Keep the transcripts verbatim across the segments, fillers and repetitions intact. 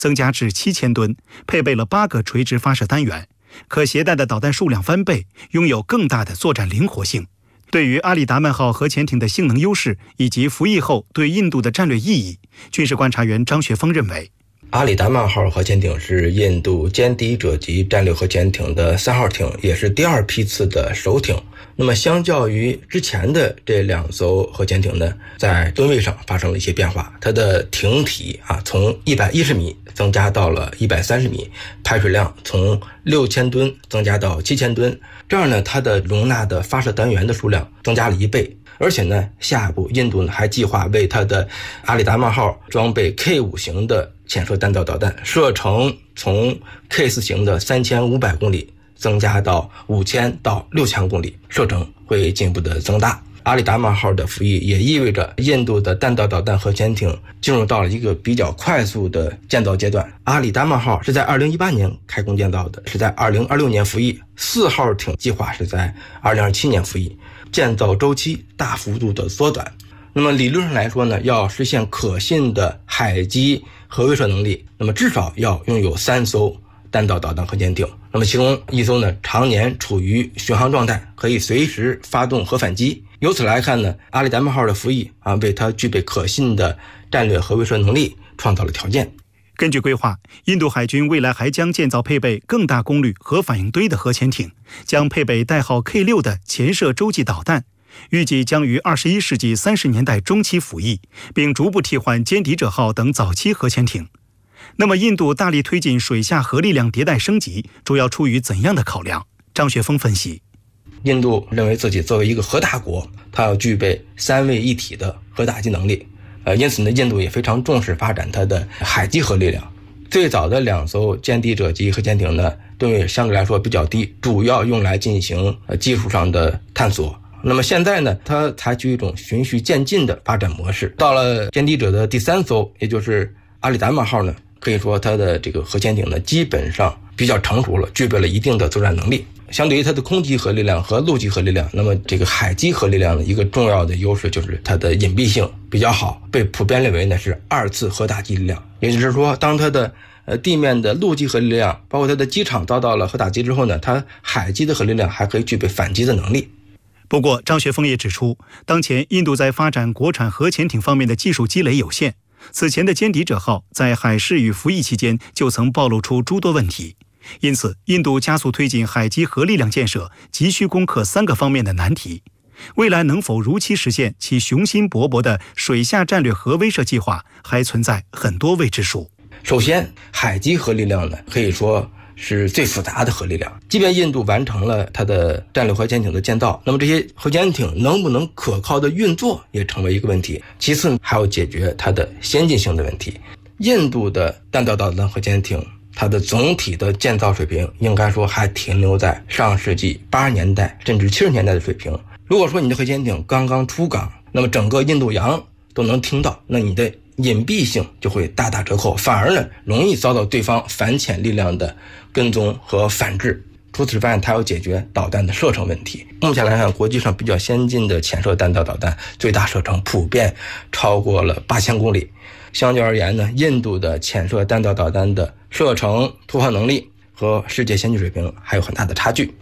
增加至七千吨，配备了八个垂直发射单元，可携带的导弹数量翻倍，拥有更大的作战灵活性。对于阿里达曼号核潜艇的性能优势以及服役后对印度的战略意义，军事观察员张学峰认为， 阿里达曼号核潜艇是印度歼敌者级战略核潜艇的三号艇，也是第二批次的首艇。那么相较于之前的这两艘核潜艇呢，在吨位上发生了一些变化。它的艇体啊从一百一十米增加到了一百三十米，排水量从六千吨增加到七千吨。这样呢，它的容纳的发射单元的数量增加了一倍。而且呢，下一步印度呢还计划为它的阿里达曼号装备 K 五 型的潜射弹道导弹，射程从 K 四 型的三千五百公里增加到五千到六千公里，射程会进一步的增大。阿里达曼号的服役也意味着印度的弹道导弹核潜艇进入到了一个比较快速的建造阶段。阿里达曼号是在二零一八年开工建造的，是在二零二六年服役，四号艇计划是在二零二七年服役，建造周期大幅度的缩短。那么理论上来说呢，要实现可信的海基核威慑能力，那么至少要拥有三艘弹道导弹核潜艇。那么其中一艘呢常年处于巡航状态，可以随时发动核反击。由此来看呢，阿里达曼号的服役啊，为它具备可信的战略核威慑能力创造了条件。 根据规划，印度海军未来还将建造配备更大功率核反应堆的核潜艇，将配备代号 K 六 的潜射洲际导弹，预计将于二十一世纪三十年代中期服役，并逐步替换歼敌者号等早期核潜艇。那么，印度大力推进水下核力量迭代升级，主要出于怎样的考量？张学峰分析， 印度认为自己作为一个核大国，它要具备三位一体的核打击能力，呃，因此呢，印度也非常重视发展它的海基核力量。最早的两艘歼敌者级核潜艇呢，吨位相对来说比较低，主要用来进行呃技术上的探索。那么现在呢，它采取一种循序渐进的发展模式。到了歼敌者的第三艘，也就是阿里达曼号呢，可以说它的这个核潜艇呢，基本上比较成熟了，具备了一定的作战能力。相对于它的空基核力量和陆基核力量，那么这个海基核力量的一个重要的优势就是它的隐蔽性比较好，被普遍认为呢是二次核打击力量。也就是说，当它的呃地面的陆基核力量，包括它的机场遭到了核打击之后呢，它海基的核力量还可以具备反击的能力。 不过，张学峰也指出，当前印度在发展国产核潜艇方面的技术积累有限，此前的歼敌者号在海试与服役期间就曾暴露出诸多问题。因此，印度加速推进海基核力量建设，急需攻克三个方面的难题。未来能否如期实现其雄心勃勃的水下战略核威慑计划，还存在很多未知数。 首先，海基核力量呢，可以说是最复杂的核力量。即便印度完成了它的战略核潜艇的建造，那么这些核潜艇能不能可靠的运作也成为一个问题。其次，还要解决它的先进性的问题。印度的弹道导弹核潜艇，它的总体的建造水平应该说还停留在上世纪八十年代甚至七十年代的水平。如果说你的核潜艇刚刚出港，那么整个印度洋都能听到，那你的隐蔽性就会大打折扣，反而呢容易遭到对方反潜力量的跟踪和反制。除此之外，它要解决导弹的射程问题。目前来看，国际上比较先进的潜射弹道导弹最大射程普遍超过了八千公里。相较而言呢，印度的潜射弹道导弹的射程突破能力和世界先进水平还有很大的差距。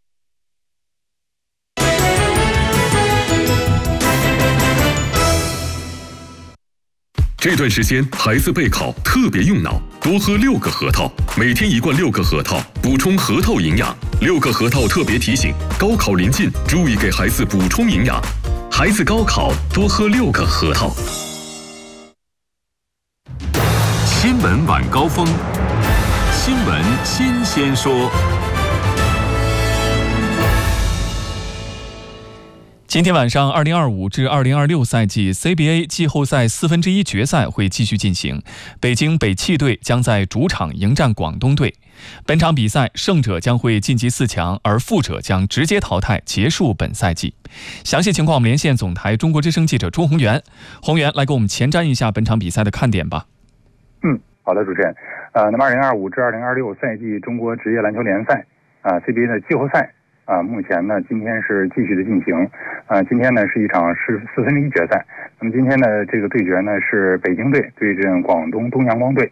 这段时间孩子备考特别用脑，多喝六个核桃，每天一罐六个核桃，补充核桃营养。六个核桃特别提醒，高考临近，注意给孩子补充营养。孩子高考多喝六个核桃。 新闻晚高峰，新闻新鲜说。 今天晚上二零二五至二零二六赛季 C B A 季后赛四分之一决赛会继续进行，北京北汽队将在主场迎战广东队。本场比赛胜者将会晋级四强，而负者将直接淘汰，结束本赛季。详细情况我们连线总台中国之声记者朱宏源，宏源来给我们前瞻一下本场比赛的看点吧。 嗯，好的，主持人。呃，那么二零二五至二零二六赛季中国职业篮球联赛啊、呃、C B A 的季后赛啊、呃，目前呢今天是继续的进行。啊、呃，今天呢是一场是四分之一决赛。那么今天的这个对决呢是北京队对阵广东东阳光队。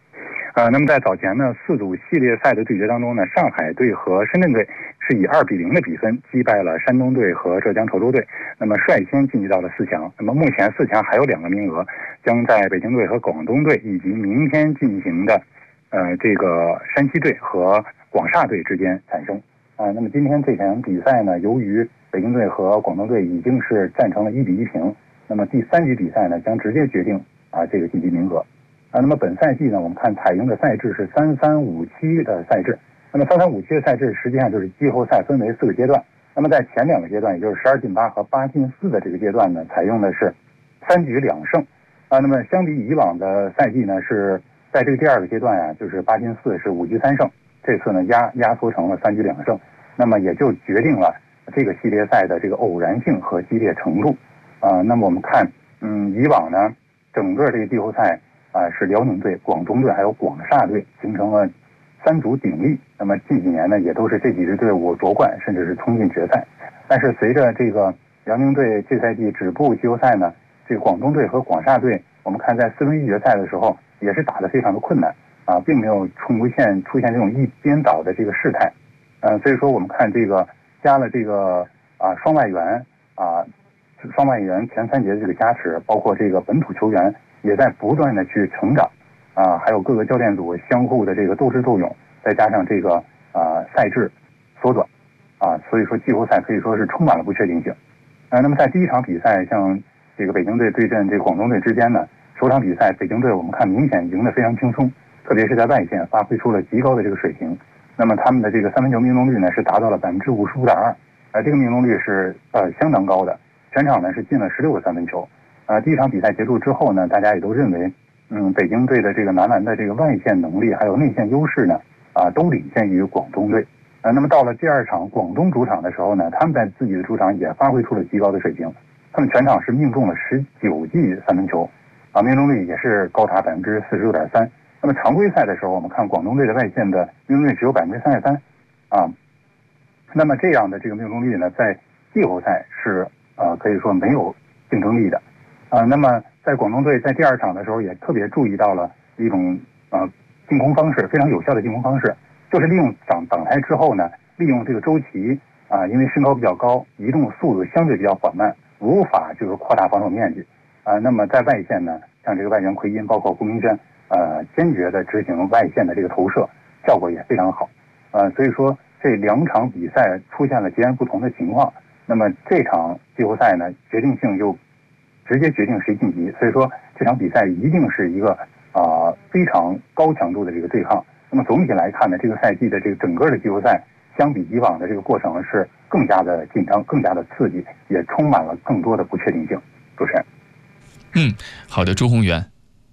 呃，那么在早前呢四组系列赛的对决当中呢，上海队和深圳队是以二比零的比分击败了山东队和浙江稠州队，那么率先晋级到了四强。那么目前四强还有两个名额，将在北京队和广东队以及明天进行的呃这个山西队和广厦队之间产生。啊、呃，那么今天这场比赛呢，由于北京队和广东队已经是战成了一比一平，那么第三局比赛呢将直接决定啊这个晋级名额。啊，那么本赛季呢，我们看采用的赛制是三三五七的赛制。那么三三五七的赛制实际上就是季后赛分为四个阶段。那么在前两个阶段，也就是十二进八和八进四的这个阶段呢，采用的是三局两胜。啊，那么相比以往的赛季呢，是在这个第二个阶段啊，就是八进四是五局三胜，这次呢压压缩成了三局两胜。那么也就决定了这个系列赛的这个偶然性和激烈程度。啊，那么我们看，嗯，以往呢，整个这个季后赛。啊，是辽宁队、广东队还有广厦队形成了三足鼎立。那么近几年呢，也都是这几支队伍夺冠，甚至是冲进决赛。但是随着这个辽宁队这赛季止步季后赛呢，这个广东队和广厦队，我们看在四分一决赛的时候也是打得非常的困难啊，并没有出现出现这种一边倒的这个事态。呃，所以说我们看这个加了这个啊双外援啊双外援前三节的这个加持，包括这个本土球员也在不断的去成长，啊，还有各个教练组相互的这个斗智斗勇，再加上这个啊赛制缩短，啊，所以说季后赛可以说是充满了不确定性。啊，那么在第一场比赛，像这个北京队对阵这个广东队之间呢，首场比赛北京队我们看明显赢得非常轻松，特别是在外线发挥出了极高的这个水平。那么他们的这个三分球命中率呢是达到了百分之五十五点二，呃，这个命中率是呃相当高的，全场呢是进了十六个三分球。呃，第一场比赛结束之后呢，大家也都认为，嗯，北京队的这个男篮的这个外线能力还有内线优势呢，啊、呃，都领先于广东队。呃，那么到了第二场广东主场的时候呢，他们在自己的主场也发挥出了极高的水平，他们全场是命中了十九记三分球，啊，命中率也是高达百分之四十六点三。那么常规赛的时候，我们看广东队的外线的命中率只有百分之三十三，啊，那么这样的这个命中率呢，在季后赛是呃可以说没有竞争力的。啊、呃，那么在广东队在第二场的时候也特别注意到了一种呃进攻方式，非常有效的进攻方式，就是利用挡挡拆之后呢，利用这个周琦啊、呃，因为身高比较高，移动速度相对比较缓慢，无法就是扩大防守面积啊、呃。那么在外线呢，像这个外援奎因，包括顾明轩，呃，坚决的执行外线的这个投射，效果也非常好。呃，所以说这两场比赛出现了截然不同的情况。那么这场季后赛呢，决定性又直接决定谁晋级，所以说这场比赛一定是一个啊、呃、非常高强度的这个对抗。那么总体来看呢，这个赛季的这个整个的季后赛，相比以往的这个过程是更加的紧张，更加的刺激，也充满了更多的不确定性。主持人， 嗯，好的，朱宏元。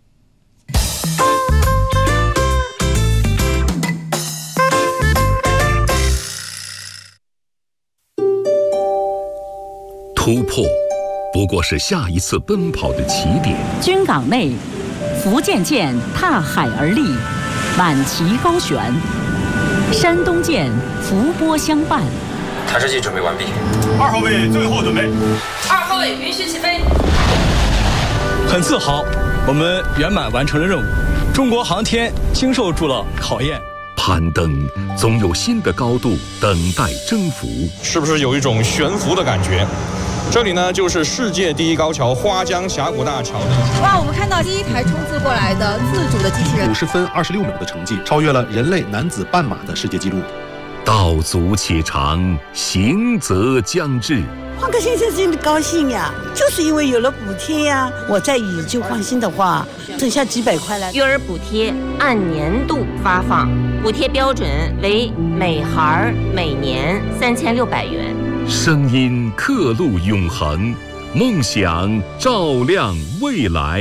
突破不过是下一次奔跑的起点。 军港内，福建舰踏海而立，满旗高悬；山东舰伏波相伴。 弹射器准备完毕。 二号位最后准备。 二号位允许起飞。 很自豪，我们圆满完成了任务。中国航天经受住了考验。 攀登总有新的高度等待征服， 是不是有一种悬浮的感觉？这里呢，就是世界第一高桥花江峡谷大桥。 哇，我们看到第一台冲刺过来的自主的机器人， 五十分二十六秒的成绩，超越了人类男子半马的世界纪录。 道阻且长，行则将至。 换个先生真的高兴呀，就是因为有了补贴呀。我再以旧换新的话，剩下几百块了。 育儿补贴按年度发放，补贴标准为每孩每年三千六百元。 声音刻录永恒，梦想照亮未来。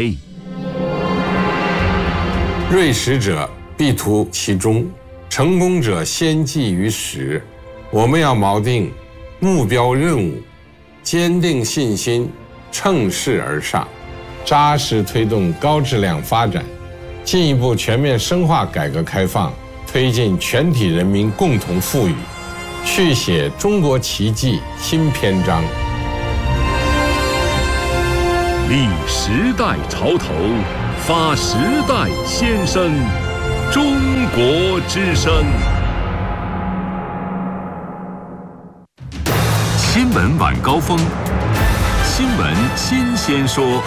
锐实者必图其中，成功者先记于始。我们要锚定目标任务，坚定信心，乘势而上，扎实推动高质量发展，进一步全面深化改革开放，推进全体人民共同富裕，续写中国奇迹新篇章。 立时代潮头，发时代先声， 中国之声。 新闻晚高峰，新闻新鲜说。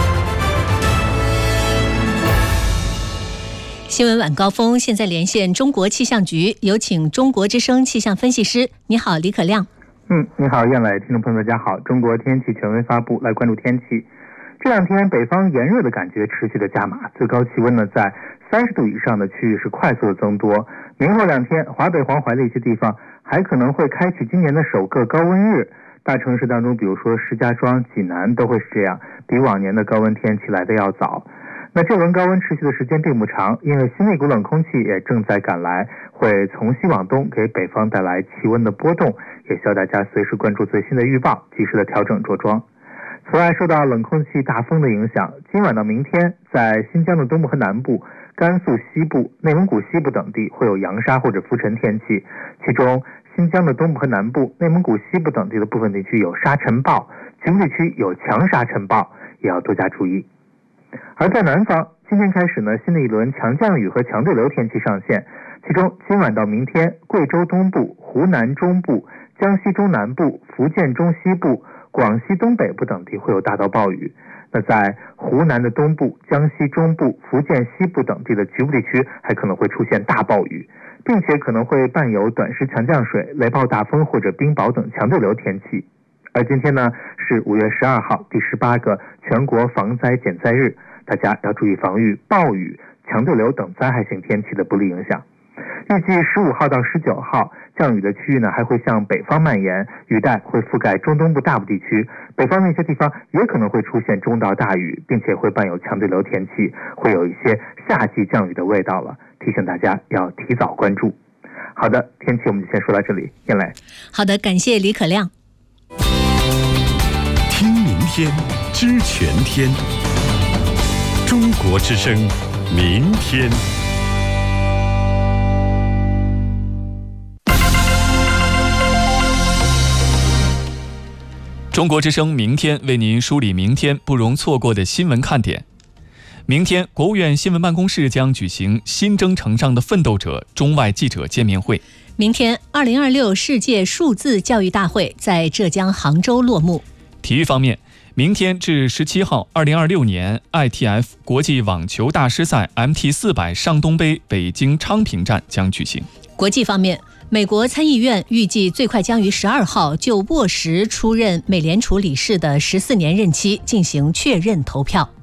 新闻晚高峰，现在连线中国气象局，有请中国之声气象分析师。你好，李可亮。 嗯，你好，燕磊，听众朋友大家好。中国天气权威发布，来关注天气。这两天北方炎热的感觉持续的加码，最高气温呢在三十度以上的区域是快速的增多。明后两天，华北、黄淮的一些地方还可能会开启今年的首个高温日。大城市当中，比如说石家庄、济南都会是这样，比往年的高温天气来的要早。那这轮高温持续的时间并不长，因为新的一股冷空气也正在赶来，会从西往东给北方带来气温的波动，也需要大家随时关注最新的预报，及时的调整着装。此外，受到冷空气大风的影响，今晚到明天，在新疆的东部和南部、甘肃西部、内蒙古西部等地会有扬沙或者浮尘天气，其中新疆的东部和南部、内蒙古西部等地的部分地区有沙尘暴，局部地区有强沙尘暴，也要多加注意。而在南方，今天开始呢，新的一轮强降雨和强对流天气上线，其中今晚到明天，贵州东部、湖南中部、江西中南部、福建中西部、广西东北部等地会有大到暴雨。那在湖南的东部、江西中部、福建西部等地的局部地区还可能会出现大暴雨，并且可能会伴有短时强降水、雷暴大风或者冰雹等强对流天气。而今天呢是五月十二号，第十八个全国防灾减灾日，大家要注意防御暴雨、强对流等灾害性天气的不利影响。预计十五号到十九号，降雨的区域呢还会向北方蔓延，雨带会覆盖中东部大部地区，北方的一些地方也可能会出现中到大雨，并且会伴有强对流天气，会有一些夏季降雨的味道了，提醒大家要提早关注。好的，天气我们就先说到这里，燕磊。 好的，感谢李可亮。 听明天，知全天。中国之声，明天。 中国之声明天为您梳理明天不容错过的新闻看点。明天，国务院新闻办公室将举行新征程上的奋斗者中外记者见面会。 明天，二零二六世界数字教育大会在浙江杭州落幕。 体育方面，明天至十七号，二零二六年 I T F 国际网球大师赛 M T 四百上东杯北京昌平站将举行。 国际方面，美国参议院预计最快将于十二号就沃什出任美联储理事的十四年任期进行确认投票。